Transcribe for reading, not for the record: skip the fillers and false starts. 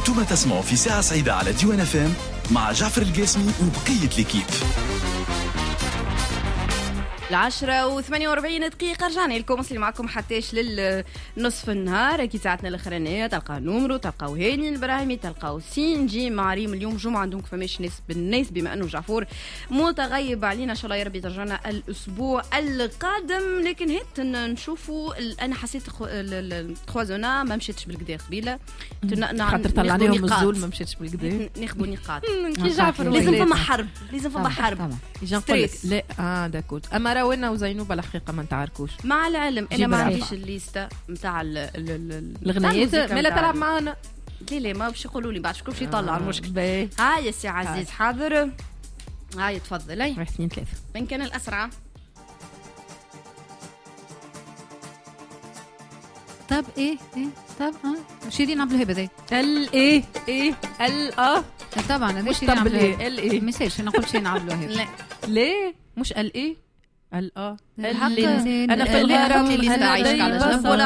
انتم تسمعوا في ساعة سعيدة على ديوان FM مع جعفر القاسمي وبقية الكيب. 10:48 رجعنا لكم وصلي معكم حتىش للنصف النهار. كي ساعتنا الاخرانيه تلقاو نومرو، تلقاو هاني البراهيمي، تلقاو سينجي مع ريم. اليوم جمعه دونك فماش ناس بالناس بما انه جعفور متغيب علينا. ان شاء الله يا ربي ترجعنا الاسبوع القادم. لكن هيت نشوفوا انا حسيت التخوازونا ما مشيتش بالكدا قبيله خاطر طلعناهم الزول ما مشيتش بالكدا ناخذوا نقاط كي جعفر لازم فما حرب لازم فما حرب نقول لك لا داكوت. اما راونا وزينوب الحقيقه ما نتعاركوش مع العلم. انا ما عنديش الليسته نتاع الغنيات مالا تلعب معنا. لا ما باش يقولوا لي بعد شكون باش يطلع المشكل. هاي يا سي عزيز حاضر. هاي تفضلي 1 2 3 من كان الاسرع. طب ايه طب شيرين عبد الوهاب هذا ايه طبعا هذا شيرين عبد الوهاب ايه ما يصيرش نقول شيرين عبد الوهاب. لا ليه مش ايه انا في الهرم اللي عايش على جنب ولا